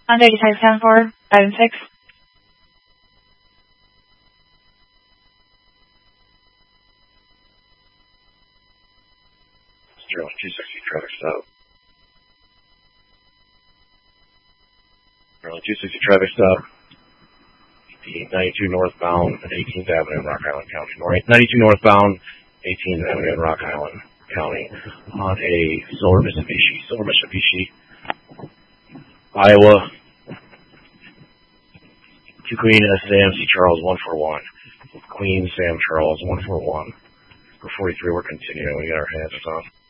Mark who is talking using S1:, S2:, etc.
S1: On 85-10-4, 5 and 6.
S2: Sterling 260 traffic stop. Sterling 260 traffic stop. The 92 northbound 18th Avenue in Rock Island County. 92 northbound 18th Avenue in Rock Island County on a silver Mitsubishi, Iowa. To Queen Sam C. Charles 141. Queen Sam Charles 141. For 43, we're continuing. We got our hands on.